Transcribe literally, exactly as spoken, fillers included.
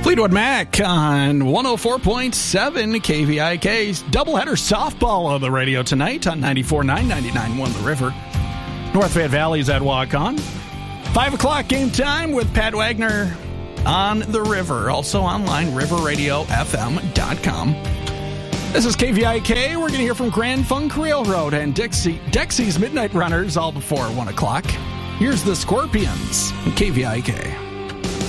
Fleetwood Mac on one oh four point seven K V I K's doubleheader softball on the radio tonight on ninety-four point nine, ninety-nine point one The River. North Fayette Valley's at Walk-On. five o'clock game time with Pat Wagner on the River. Also online, river radio f m dot com. This is K V I K. We're going to hear from Grand Funk Railroad and Dixie, Dexy's Midnight Runners all before one o'clock. Here's the Scorpions on K V I K.